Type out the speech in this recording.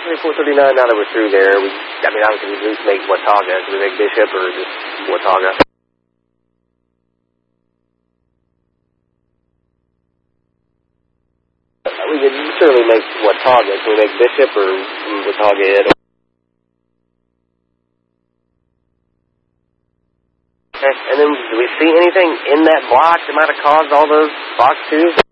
439, now that we're through there, obviously we at least make Watauga. Do we make Bishop or just Watauga? We could certainly make Watauga. Can we make Bishop or Watauga it? Okay, and then do we see anything in that block that might have caused all those box twos?